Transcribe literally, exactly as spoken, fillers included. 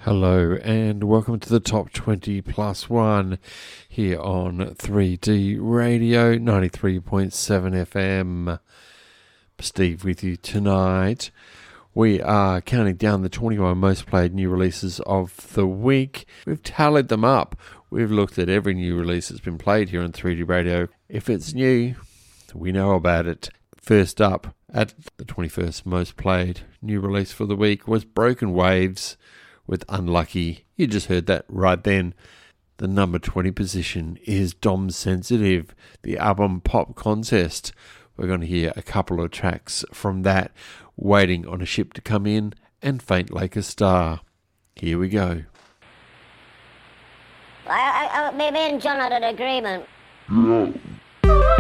Hello and welcome to the Top twenty Plus One here on three D Radio ninety-three point seven F M. Steve with you tonight. We are counting down the twenty-one most played new releases of the week. We've tallied them up. We've looked at every new release that's been played here on three D Radio. If it's new, we know about it. First up, at the twenty-first most played new release for the week was Broken Waves with Unlucky. You just heard that right then. The number twenty position is Dom Sensitive, the album Pop Contest. We're going to hear a couple of tracks from that, Waiting on a Ship to Come In and Faint Like a Star. Here we go. I, I, I, me and John had an agreement. Yeah.